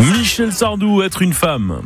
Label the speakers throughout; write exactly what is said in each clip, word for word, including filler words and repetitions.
Speaker 1: Michel Sardou, être une femme.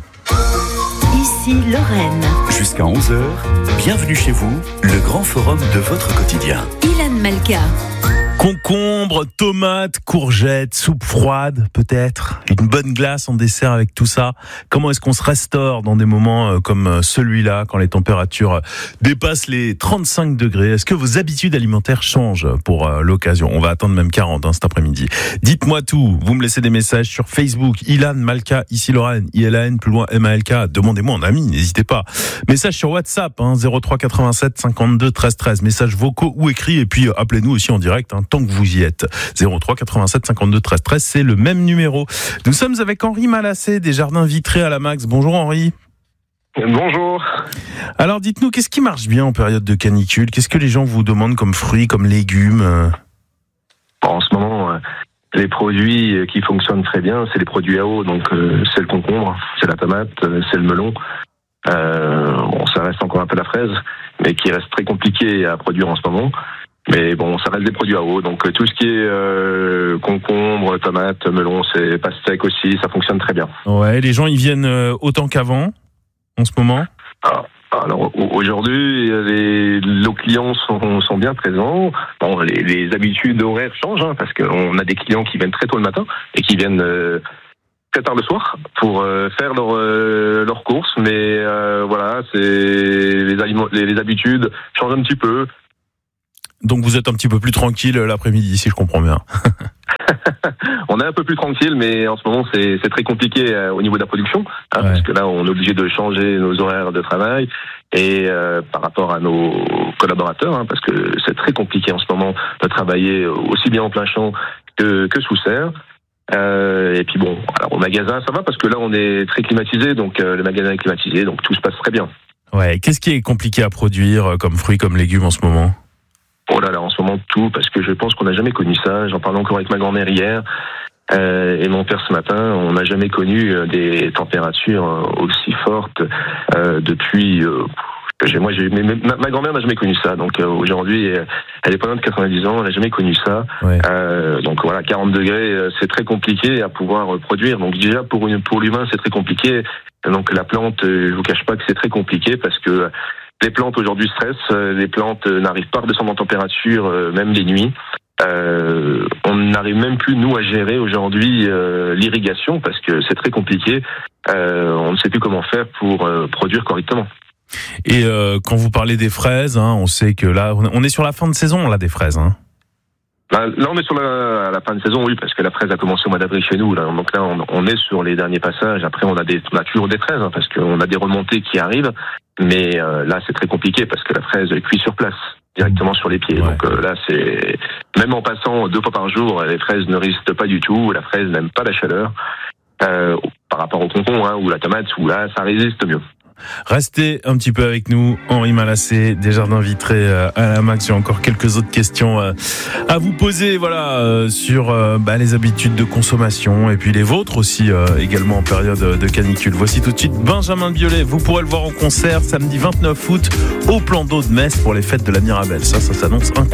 Speaker 2: Ici Lorraine.
Speaker 3: Jusqu'à onze heures, bienvenue chez vous, le grand forum de votre quotidien.
Speaker 2: Ilan Malka.
Speaker 1: Concombre, tomates, courgettes, soupe froide peut-être, une bonne glace en dessert avec tout ça. Comment est-ce qu'on se restaure dans des moments comme celui-là, quand les températures dépassent les trente-cinq degrés? Est-ce que vos habitudes alimentaires changent pour l'occasion? On va attendre même quarante hein, cet après-midi. Dites-moi tout, vous me laissez des messages sur Facebook, Ilan Malka, ici Lorraine, I L A N, plus loin M A L K, demandez-moi en ami, n'hésitez pas. Message sur WhatsApp, hein, zéro trois quatre-vingt-sept cinquante-deux treize treize, messages vocaux ou écrits, et puis appelez-nous aussi en direct, hein, tant que vous y êtes. zéro trois quatre-vingt-sept cinquante-deux treize treize, c'est le même numéro. Nous sommes avec Henri Malassé des Jardins Vitrés à la Max. Bonjour Henri.
Speaker 4: Bonjour.
Speaker 1: Alors dites-nous, qu'est-ce qui marche bien en période de canicule? Qu'est-ce que les gens vous demandent comme fruits, comme légumes?
Speaker 4: En ce moment, euh, les produits qui fonctionnent très bien, c'est les produits à eau. Donc euh, c'est le concombre, c'est la tomate, euh, c'est le melon. Euh, bon, ça reste encore un peu la fraise, mais qui reste très compliqué à produire en ce moment. Mais bon, ça reste des produits à eau, donc tout ce qui est euh, concombre, tomate, melon, c'est pastèque aussi, ça fonctionne très bien.
Speaker 1: Ouais, les gens ils viennent autant qu'avant, en ce moment?
Speaker 4: Ah, alors aujourd'hui, les, nos clients sont, sont bien présents. Bon, les, les habitudes horaires changent, hein, parce qu'on a des clients qui viennent très tôt le matin et qui viennent euh, très tard le soir pour euh, faire leurs euh, leurs courses. Mais euh, voilà, c'est les, aliments, les, les habitudes changent un petit peu.
Speaker 1: Donc vous êtes un petit peu plus tranquille l'après-midi, si je comprends bien.
Speaker 4: On est un peu plus tranquille, mais en ce moment c'est, c'est très compliqué euh, au niveau de la production, hein, ouais. Parce que là on est obligé de changer nos horaires de travail et euh, par rapport à nos collaborateurs, hein, parce que c'est très compliqué en ce moment de travailler aussi bien en plein champ que, que sous serre. Euh, et puis bon, alors au magasin ça va parce que là on est très climatisé, donc euh, le magasin est climatisé, donc tout se passe très bien.
Speaker 1: Ouais. Qu'est-ce qui est compliqué à produire comme fruits, comme légumes en ce moment?
Speaker 4: Oh là là, en ce moment tout, parce que je pense qu'on n'a jamais connu ça. J'en parlais encore avec ma grand-mère hier euh, et mon père ce matin. On n'a jamais connu euh, des températures euh, aussi fortes euh, depuis. Euh, j'ai, moi, j'ai, ma, ma grand-mère n'a jamais connu ça. Donc euh, aujourd'hui, elle est pas loin de quatre-vingt-dix ans. Elle n'a jamais connu ça. Ouais. Euh, donc voilà, quarante degrés, c'est très compliqué à pouvoir produire. Donc déjà pour une, pour l'humain, c'est très compliqué. Donc la plante, je vous cache pas que c'est très compliqué parce que les plantes aujourd'hui stressent, les plantes n'arrivent pas à redescendre en température, euh, même les nuits. Euh, on n'arrive même plus, nous, à gérer aujourd'hui euh, l'irrigation parce que c'est très compliqué. Euh, on ne sait plus comment faire pour euh, produire correctement.
Speaker 1: Et euh, quand vous parlez des fraises, hein, on sait que là, on est sur la fin de saison là, des fraises. Hein.
Speaker 4: Là, là, on est sur la, la fin de saison, oui, parce que la fraise a commencé au mois d'avril chez nous. Là. Donc là, on, on est sur les derniers passages. Après, on a, des, on a toujours des fraises, hein, parce qu'on a des remontées qui arrivent. Mais euh, là, c'est très compliqué, parce que la fraise cuit sur place, directement sur les pieds. Ouais. Donc euh, là, c'est même en passant deux fois par jour, les fraises ne résistent pas du tout. La fraise n'aime pas la chaleur, euh, par rapport au concombre hein, ou la tomate, où là, ça résiste mieux.
Speaker 1: Restez un petit peu avec nous, Henri Malassé des Jardins Vitrés à la Max. J'ai encore quelques autres questions à vous poser, voilà, sur bah, les habitudes de consommation et puis les vôtres aussi, également en période de canicule. Voici tout de suite Benjamin Biolay. Vous pourrez le voir en concert samedi vingt-neuf août au Plan d'eau de Metz pour les fêtes de la Mirabelle. Ça, ça s'annonce incroyable.